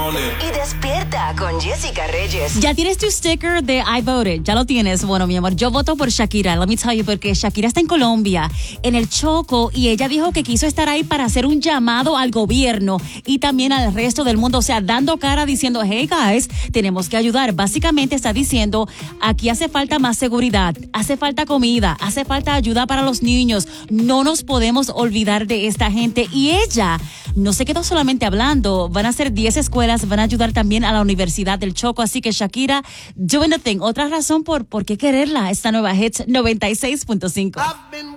Y despierta con Jessica Reyes. Ya tienes tu sticker de I voted. Ya lo tienes. Bueno, mi amor, yo voto por Shakira. Let me tell you, porque Shakira está en Colombia, en el Choco, y ella dijo que quiso estar ahí para hacer un llamado al gobierno y también al resto del mundo. O sea, dando cara diciendo, hey guys, tenemos que ayudar. Básicamente está diciendo, aquí hace falta más seguridad, hace falta comida, hace falta ayuda para los niños. No nos podemos olvidar de esta gente. Y ella no se quedó solamente hablando. Van a hacer 10 escuelas, van a ayudar también a la Universidad del Choco. Así que Shakira, doing the thing. Otra razón por qué quererla, esta nueva Hits 96.5.